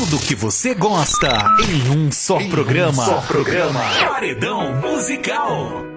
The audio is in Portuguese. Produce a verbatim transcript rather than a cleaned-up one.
Tudo que você gosta em um só em programa. Um só programa. Paredão Musical.